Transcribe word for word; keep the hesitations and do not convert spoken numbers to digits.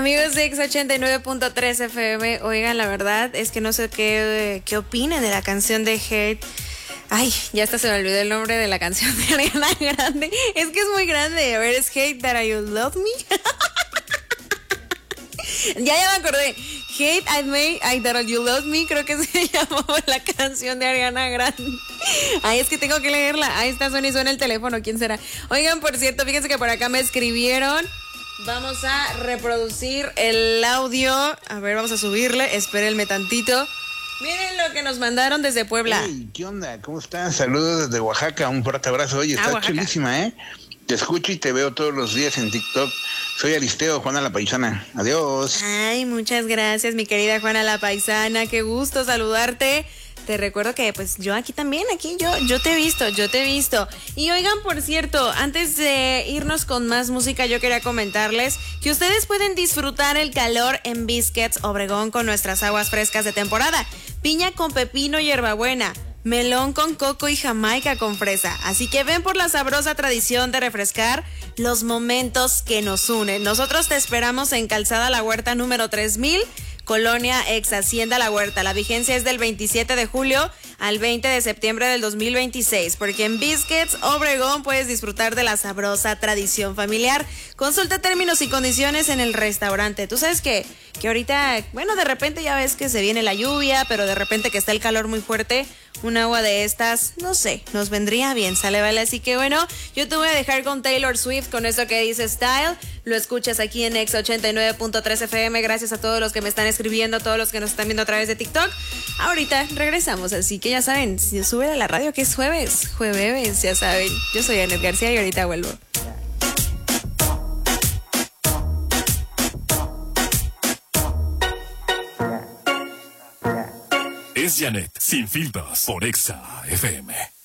Amigos de X ochenta y nueve punto tres F M, oigan, la verdad es que no sé qué, qué opinen de la canción de Hate. Ay, ya hasta se me olvidó el nombre de la canción de Ariana Grande. Es que es muy grande. A ver, es Hate That You Love Me. ya, ya me acordé. Hate I Made, I That You Love Me, creo que se llamaba la canción de Ariana Grande. Ay, es que tengo que leerla. Ahí está, suena y suena el teléfono. ¿Quién será? Oigan, por cierto, fíjense que por acá me escribieron. Vamos a reproducir el audio. A ver, vamos a subirle. Espérenme tantito. Miren lo que nos mandaron desde Puebla. Hey, ¿qué onda? ¿Cómo están? Saludos desde Oaxaca. Un fuerte abrazo. Oye, está ah, chulísima, ¿eh? Te escucho y te veo todos los días en TikTok. Soy Aristeo, Juana la Paisana. Adiós. Ay, muchas gracias, mi querida Juana la Paisana. Qué gusto saludarte. Te recuerdo que pues yo aquí también, aquí yo, yo te he visto, yo te he visto. Y oigan, por cierto, antes de irnos con más música, yo quería comentarles que ustedes pueden disfrutar el calor en Biscuits Obregón con nuestras aguas frescas de temporada. Piña con pepino y hierbabuena, melón con coco y jamaica con fresa. Así que ven por la sabrosa tradición de refrescar los momentos que nos unen. Nosotros te esperamos en Calzada La Huerta número tres mil, Colonia Ex Hacienda La Huerta. La vigencia es del veintisiete de julio al veinte de septiembre del dos mil veintiséis, porque en Biscuits Obregón puedes disfrutar de la sabrosa tradición familiar. Consulta términos y condiciones en el restaurante. Tú sabes que, que ahorita, bueno, de repente ya ves que se viene la lluvia, pero de repente que está el calor muy fuerte, un agua de estas, no sé, nos vendría bien, ¿sale? Vale, así que bueno, yo te voy a dejar con Taylor Swift, con eso que dice Style. Lo escuchas aquí en X ochenta y nueve punto tres F M. Gracias a todos los que me están escribiendo, a todos los que nos están viendo a través de TikTok. Ahorita regresamos, así que ya saben, si sube a la radio que es jueves, jueves, ya saben. Yo soy Anet García y ahorita vuelvo. Es Janet, sin filtros, por Exa F M.